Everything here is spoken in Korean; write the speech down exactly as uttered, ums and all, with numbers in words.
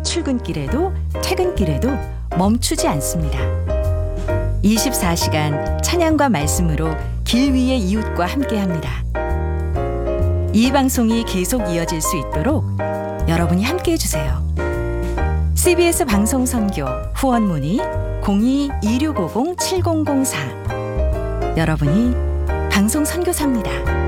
출근길에도 퇴근길에도 멈추지 않습니다. 이십사 시간 찬양과 말씀으로 길 위의 이웃과 함께합니다. 이 방송이 계속 이어질 수 있도록 여러분이 함께해 주세요. 씨비에스 방송 선교 후원 문의 공이 이육오공 칠공공사. 여러분이 방송 선교사입니다.